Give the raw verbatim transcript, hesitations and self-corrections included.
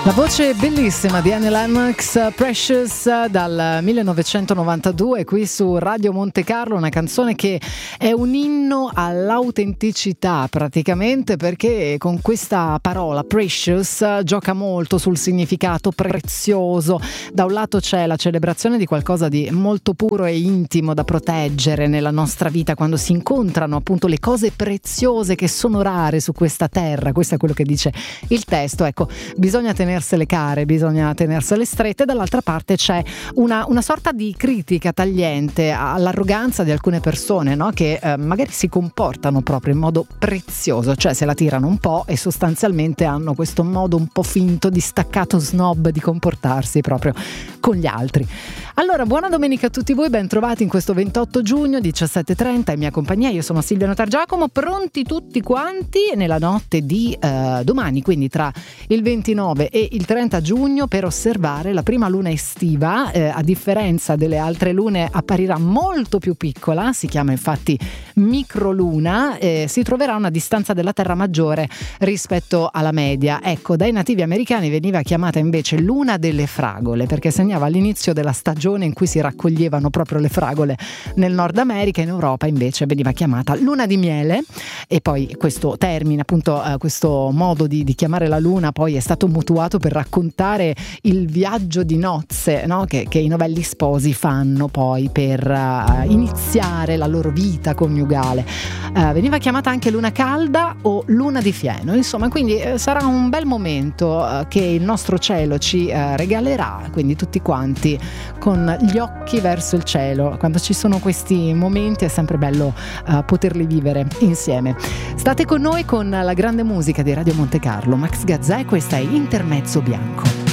La voce bellissima di Annie Lennox, Precious, dal millenovecentonovantadue qui su Radio Monte Carlo, una canzone che è un inno all'autenticità praticamente, perché con questa parola Precious gioca molto sul significato prezioso. Da un lato c'è la celebrazione di qualcosa di molto puro e intimo da proteggere nella nostra vita, quando si incontrano appunto le cose preziose che sono rare su questa terra. Questo è quello che dice il testo. Ecco, bisogna tenere tenersele care, bisogna tenersele strette. Dall'altra parte c'è una, una sorta di critica tagliente all'arroganza di alcune persone, no? Che eh, magari si comportano proprio in modo prezioso, cioè se la tirano un po' e sostanzialmente hanno questo modo un po' finto, distaccato, snob di comportarsi proprio con gli altri. Allora, buona domenica a tutti voi, ben trovati in questo ventotto giugno diciassette e trenta in mia compagnia. Io sono Silvia Notargiacomo, pronti tutti quanti nella notte di eh, domani, quindi tra il ventinove e il trenta giugno, per osservare la prima luna estiva. Eh, a differenza delle altre lune apparirà molto più piccola, si chiama infatti microluna, eh, si troverà a una distanza della Terra maggiore rispetto alla media. Ecco, dai nativi americani veniva chiamata invece luna delle fragole, perché segnava l'inizio della stagione in cui si raccoglievano proprio le fragole nel Nord America. In Europa invece veniva chiamata luna di miele, e poi questo termine, appunto eh, questo modo di, di chiamare la luna poi è stato mutuato per raccontare il viaggio di nozze, no? che, che i novelli sposi fanno poi per uh, iniziare la loro vita coniugale. Uh, veniva chiamata anche luna calda o luna di fieno, insomma, quindi uh, sarà un bel momento uh, che il nostro cielo ci uh, regalerà, quindi tutti quanti con gli occhi verso il cielo. Quando ci sono questi momenti è sempre bello uh, poterli vivere insieme. State con noi con la grande musica di Radio Monte Carlo, Max Gazzè, questa è Intermezzo Bianco.